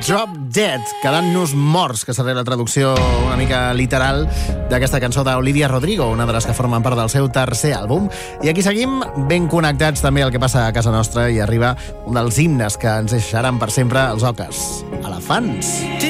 Drop Dead, quedant-nos morts, que seria la traducció una mica literal d'aquesta cançó d'Olivia Rodrigo, una de les que formen part del seu tercer àlbum. I aquí seguim ben connectats també al que passa a casa nostra i arriba un dels himnes que ens deixaran per sempre els oques. Elefants.